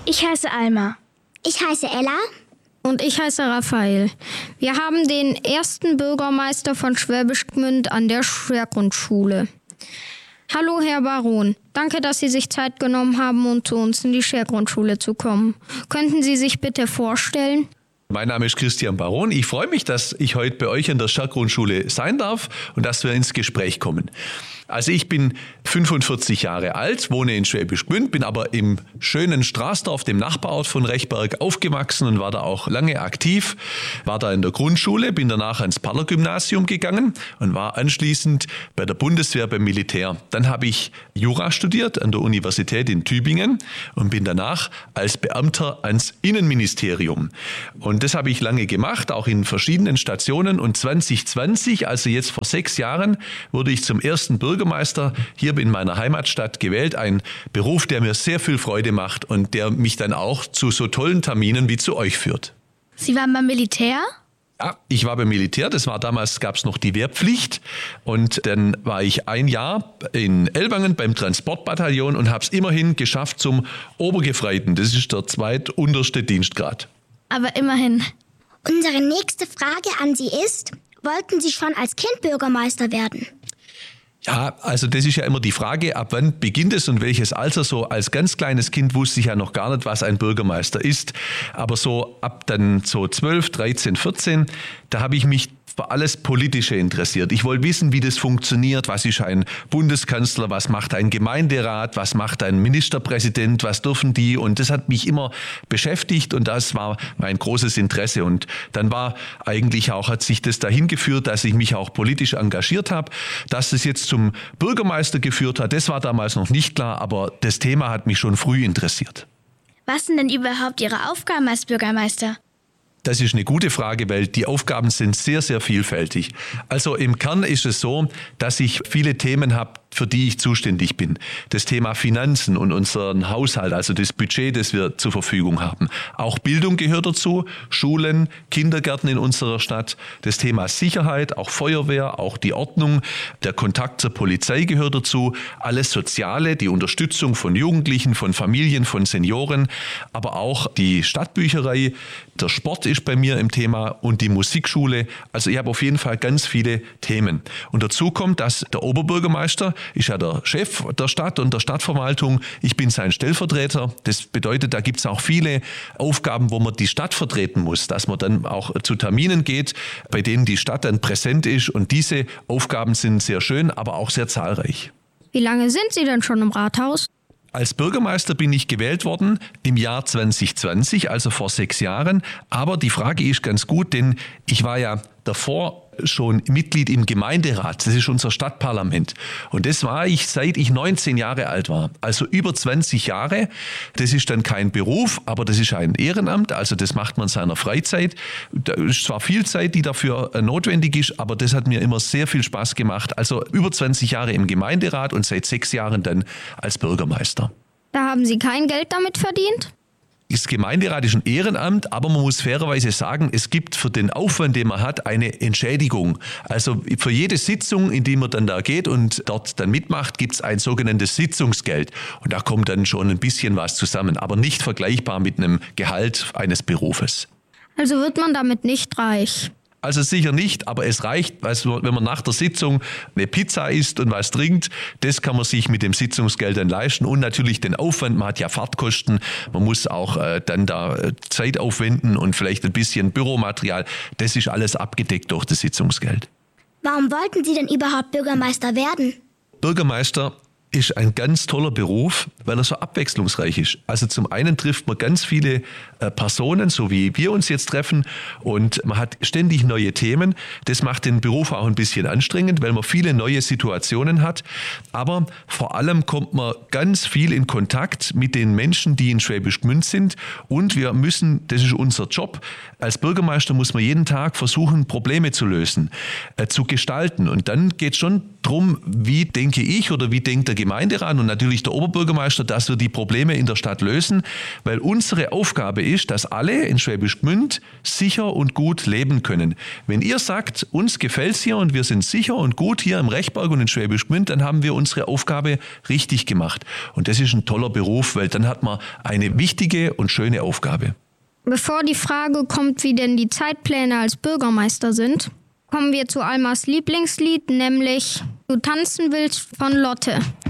Ich heiße Alma. Ich heiße Ella. Und ich heiße Raphael. Wir haben den ersten Bürgermeister von Schwäbisch Gmünd an der Schergrundschule. Hallo, Herr Baron. Danke, dass Sie sich Zeit genommen haben, um zu uns in die Schergrundschule zu kommen. Könnten Sie sich bitte vorstellen? Mein Name ist Christian Baron. Ich freue mich, dass ich heute bei euch in der Schergrundschule sein darf und dass wir ins Gespräch kommen. Also ich bin 45 Jahre alt, wohne in Schwäbisch Gmünd, bin aber im schönen Straßdorf, dem Nachbarort von Rechberg, aufgewachsen und war da auch lange aktiv. War da in der Grundschule, bin danach ans Parler-Gymnasium gegangen und war anschließend bei der Bundeswehr beim Militär. Dann habe ich Jura studiert an der Universität in Tübingen und bin danach als Beamter ans Innenministerium. Und das habe ich lange gemacht, auch in verschiedenen Stationen. Und 2020, also jetzt vor 6 Jahren, wurde ich zum ersten Bürgermeister hier in meiner Heimatstadt gewählt. Ein Beruf, der mir sehr viel Freude macht und der mich dann auch zu so tollen Terminen wie zu euch führt. Sie waren beim Militär? Ja, ich war beim Militär. Das war damals, gab es noch die Wehrpflicht. Und dann war ich 1 Jahr in Ellwangen beim Transportbataillon und habe es immerhin geschafft zum Obergefreiten. Das ist der zweitunterste Dienstgrad. Aber immerhin. Unsere nächste Frage an Sie ist, wollten Sie schon als Kind Bürgermeister werden? Ja, also das ist ja immer die Frage, ab wann beginnt es und welches Alter. So als ganz kleines Kind wusste ich ja noch gar nicht, was ein Bürgermeister ist. Aber so ab dann so 12, 13, 14, da habe ich mich für alles Politische interessiert. Ich wollte wissen, wie das funktioniert. Was ist ein Bundeskanzler? Was macht ein Gemeinderat? Was macht ein Ministerpräsident? Was dürfen die? Und das hat mich immer beschäftigt und das war mein großes Interesse. Und dann war eigentlich auch, hat sich das dahin geführt, dass ich mich auch politisch engagiert habe. Dass es jetzt zum Bürgermeister geführt hat, das war damals noch nicht klar, aber das Thema hat mich schon früh interessiert. Was sind denn überhaupt Ihre Aufgaben als Bürgermeister? Das ist eine gute Frage, weil die Aufgaben sind sehr, sehr vielfältig. Also im Kern ist es so, dass ich viele Themen habe, für die ich zuständig bin. Das Thema Finanzen und unseren Haushalt, also das Budget, das wir zur Verfügung haben. Auch Bildung gehört dazu, Schulen, Kindergärten in unserer Stadt. Das Thema Sicherheit, auch Feuerwehr, auch die Ordnung, der Kontakt zur Polizei gehört dazu. Alles Soziale, die Unterstützung von Jugendlichen, von Familien, von Senioren, aber auch die Stadtbücherei. Der Sport ist bei mir im Thema und die Musikschule. Also ich habe auf jeden Fall ganz viele Themen. Und dazu kommt, dass der Oberbürgermeister ist ja der Chef der Stadt und der Stadtverwaltung. Ich bin sein Stellvertreter. Das bedeutet, da gibt es auch viele Aufgaben, wo man die Stadt vertreten muss, dass man dann auch zu Terminen geht, bei denen die Stadt dann präsent ist. Und diese Aufgaben sind sehr schön, aber auch sehr zahlreich. Wie lange sind Sie denn schon im Rathaus? Als Bürgermeister bin ich gewählt worden im Jahr 2020, also vor 6 Jahren. Aber die Frage ist ganz gut, denn ich war ja davor schon Mitglied im Gemeinderat. Das ist unser Stadtparlament. Und das war ich, seit ich 19 Jahre alt war. Also über 20 Jahre. Das ist dann kein Beruf, aber das ist ein Ehrenamt. Also das macht man in seiner Freizeit. Da ist zwar viel Zeit, die dafür notwendig ist, aber das hat mir immer sehr viel Spaß gemacht. Also über 20 Jahre im Gemeinderat und seit 6 Jahren dann als Bürgermeister. Da haben Sie kein Geld damit verdient? Das Gemeinderat ist ein Ehrenamt, aber man muss fairerweise sagen, es gibt für den Aufwand, den man hat, eine Entschädigung. Also für jede Sitzung, in die man dann da geht und dort dann mitmacht, gibt es ein sogenanntes Sitzungsgeld. Und da kommt dann schon ein bisschen was zusammen, aber nicht vergleichbar mit einem Gehalt eines Berufes. Also wird man damit nicht reich? Also sicher nicht, aber es reicht, wenn man nach der Sitzung eine Pizza isst und was trinkt, das kann man sich mit dem Sitzungsgeld dann leisten und natürlich den Aufwand, man hat ja Fahrtkosten, man muss auch dann da Zeit aufwenden und vielleicht ein bisschen Büromaterial, das ist alles abgedeckt durch das Sitzungsgeld. Warum wollten Sie denn überhaupt Bürgermeister werden? Bürgermeister ist ein ganz toller Beruf, weil er so abwechslungsreich ist. Also zum einen trifft man ganz viele Personen, so wie wir uns jetzt treffen, und man hat ständig neue Themen. Das macht den Beruf auch ein bisschen anstrengend, weil man viele neue Situationen hat. Aber vor allem kommt man ganz viel in Kontakt mit den Menschen, die in Schwäbisch Gmünd sind. Und wir müssen, das ist unser Job, als Bürgermeister muss man jeden Tag versuchen, Probleme zu lösen, zu gestalten. Und dann geht es schon darum, wie denke ich oder wie denkt der Gemeinderat und natürlich der Oberbürgermeister, dass wir die Probleme in der Stadt lösen, weil unsere Aufgabe ist, dass alle in Schwäbisch Gmünd sicher und gut leben können. Wenn ihr sagt, uns gefällt's hier und wir sind sicher und gut hier im Rechberg und in Schwäbisch Gmünd, dann haben wir unsere Aufgabe richtig gemacht. Und das ist ein toller Beruf, weil dann hat man eine wichtige und schöne Aufgabe. Bevor die Frage kommt, wie denn die Zeitpläne als Bürgermeister sind, kommen wir zu Almas Lieblingslied, nämlich Du tanzen willst von Lotte.